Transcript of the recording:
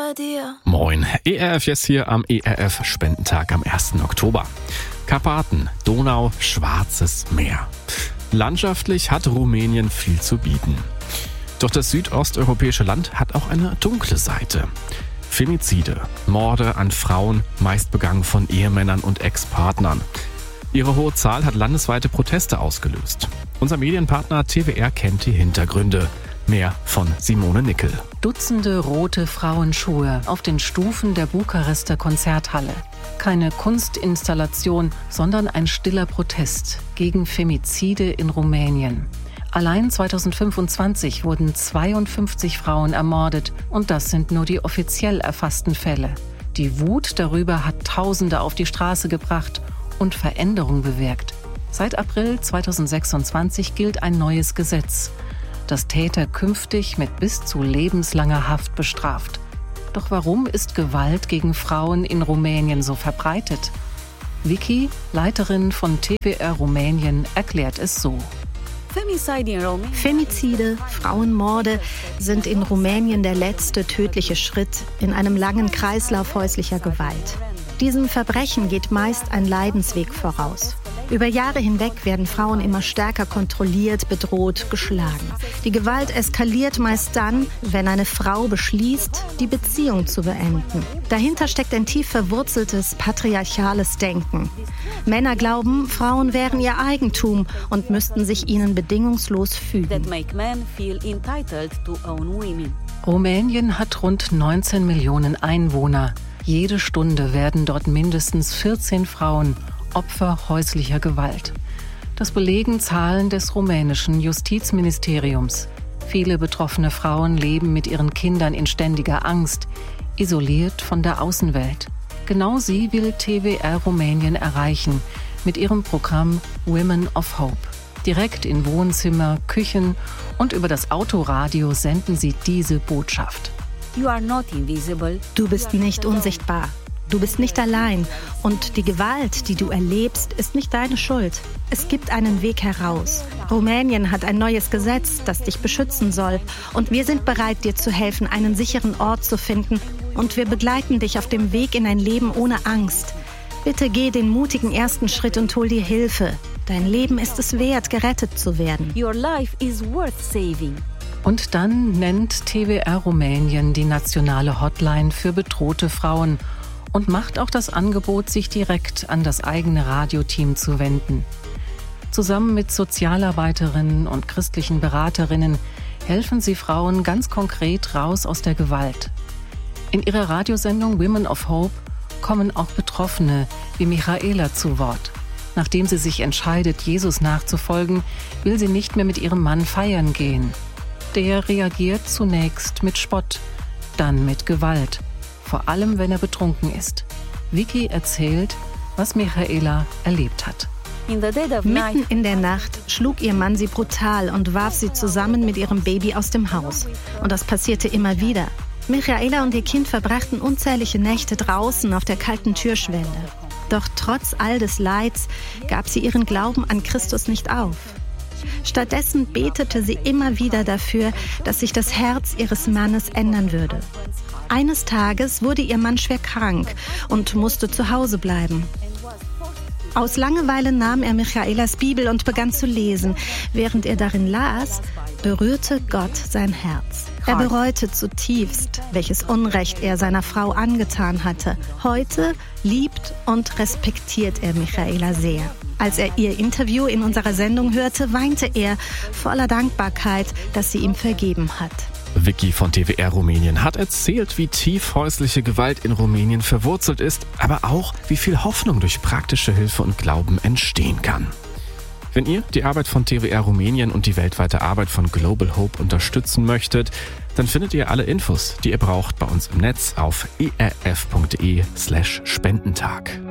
bei dir? Moin, ERF jetzt hier am ERF-Spendentag am 1. Oktober. Karpaten, Donau, Schwarzes Meer. Landschaftlich hat Rumänien viel zu bieten. Doch das südosteuropäische Land hat auch eine dunkle Seite. Femizide, Morde an Frauen, meist begangen von Ehemännern und Ex-Partnern. Ihre hohe Zahl hat landesweite Proteste ausgelöst. Unser Medienpartner TWR kennt die Hintergründe. Mehr von Simone Nickel. Dutzende rote Frauenschuhe auf den Stufen der Bukarester Konzerthalle. Keine Kunstinstallation, sondern ein stiller Protest gegen Femizide in Rumänien. Allein 2025 wurden 52 Frauen ermordet und das sind nur die offiziell erfassten Fälle. Die Wut darüber hat Tausende auf die Straße gebracht und Veränderung bewirkt. Seit April 2026 gilt ein neues Gesetz, das Täter künftig mit bis zu lebenslanger Haft bestraft. Doch warum ist Gewalt gegen Frauen in Rumänien so verbreitet? Vicky, Leiterin von TWR Rumänien, erklärt es so. Femizide, Frauenmorde sind in Rumänien der letzte tödliche Schritt in einem langen Kreislauf häuslicher Gewalt. Diesem Verbrechen geht meist ein Leidensweg voraus. Über Jahre hinweg werden Frauen immer stärker kontrolliert, bedroht, geschlagen. Die Gewalt eskaliert meist dann, wenn eine Frau beschließt, die Beziehung zu beenden. Dahinter steckt ein tief verwurzeltes patriarchales Denken. Männer glauben, Frauen wären ihr Eigentum und müssten sich ihnen bedingungslos fügen. Rumänien hat rund 19 Millionen Einwohner. Jede Stunde werden dort mindestens 14 Frauen Opfer häuslicher Gewalt. Das belegen Zahlen des rumänischen Justizministeriums. Viele betroffene Frauen leben mit ihren Kindern in ständiger Angst, isoliert von der Außenwelt. Genau sie will TWR Rumänien erreichen mit ihrem Programm Women of Hope. Direkt in Wohnzimmer, Küchen und über das Autoradio senden sie diese Botschaft. Du bist nicht unsichtbar. Du bist nicht allein und die Gewalt, die du erlebst, ist nicht deine Schuld. Es gibt einen Weg heraus. Rumänien hat ein neues Gesetz, das dich beschützen soll und wir sind bereit, dir zu helfen, einen sicheren Ort zu finden und wir begleiten dich auf dem Weg in ein Leben ohne Angst. Bitte geh den mutigen ersten Schritt und hol dir Hilfe. Dein Leben ist es wert, gerettet zu werden. Your life is worth saving. Und dann nennt TWR Rumänien die nationale Hotline für bedrohte Frauen und macht auch das Angebot, sich direkt an das eigene Radioteam zu wenden. Zusammen mit Sozialarbeiterinnen und christlichen Beraterinnen helfen sie Frauen ganz konkret raus aus der Gewalt. In ihrer Radiosendung Women of Hope kommen auch Betroffene wie Michaela zu Wort. Nachdem sie sich entscheidet, Jesus nachzufolgen, will sie nicht mehr mit ihrem Mann feiern gehen. Der reagiert zunächst mit Spott, dann mit Gewalt. Vor allem, wenn er betrunken ist. Vicky erzählt, was Michaela erlebt hat. Mitten in der Nacht schlug ihr Mann sie brutal und warf sie zusammen mit ihrem Baby aus dem Haus. Und das passierte immer wieder. Michaela und ihr Kind verbrachten unzählige Nächte draußen auf der kalten Türschwelle. Doch trotz all des Leids gab sie ihren Glauben an Christus nicht auf. Stattdessen betete sie immer wieder dafür, dass sich das Herz ihres Mannes ändern würde. Eines Tages wurde ihr Mann schwer krank und musste zu Hause bleiben. Aus Langeweile nahm er Michaelas Bibel und begann zu lesen. Während er darin las, berührte Gott sein Herz. Er bereute zutiefst, welches Unrecht er seiner Frau angetan hatte. Heute liebt und respektiert er Michaela sehr. Als er ihr Interview in unserer Sendung hörte, weinte er voller Dankbarkeit, dass sie ihm vergeben hat. Vicky von TWR Rumänien hat erzählt, wie tief häusliche Gewalt in Rumänien verwurzelt ist, aber auch, wie viel Hoffnung durch praktische Hilfe und Glauben entstehen kann. Wenn ihr die Arbeit von TWR Rumänien und die weltweite Arbeit von Global Hope unterstützen möchtet, dann findet ihr alle Infos, die ihr braucht, bei uns im Netz auf erf.de/Spendentag.